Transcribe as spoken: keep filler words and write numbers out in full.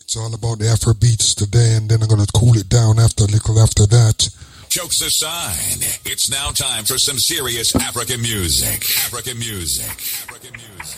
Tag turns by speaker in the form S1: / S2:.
S1: It's all about the Afro beats today, and then I'm going to cool it down after a little after that.
S2: Jokes aside, it's now time for some serious African music. African music. African music.